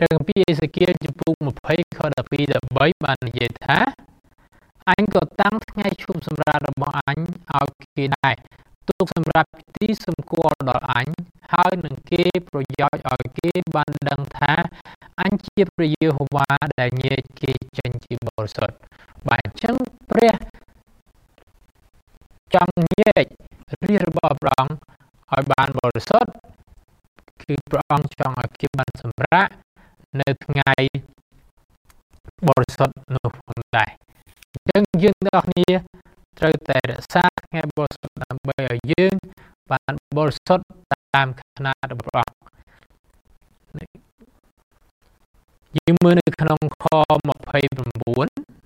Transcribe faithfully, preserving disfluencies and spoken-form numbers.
រឿងពីអេសេគៀលចំពុកยี่สิบខដពីដបីបាននិយាយថាអញក៏តាំងថ្ងៃឈប់សម្រាករបស់អញឲ្យគេដែរទុកសម្រាប់ទីសម្គាល់ដល់អញហើយនឹងគេប្រយោជន៍ឲ្យគេបានដឹងថាអញជាព្រះយេហូវ៉ាដែលញែកគេចេញជាបរិសុទ្ធបាទអញ្ចឹងព្រះចង់ញែករាជរបស់ព្រះអង្គឲ្យបានបរិសុទ្ធគឺព្រះអង្គចង់ឲ្យគេបានសម្រាកនៅថ្ងៃបរិសុទ្ធនោះផងដែរអញ្ចឹងយើងទាំងអស់គ្នាត្រូវតែរក្សាថ្ងៃបរិសុទ្ធដើម្បីឲ្យយើងបានបរិសុទ្ធតាមខណៈរបស់ព្រះអង្គយើងមើលនៅក្នុងខยี่สิบเก้า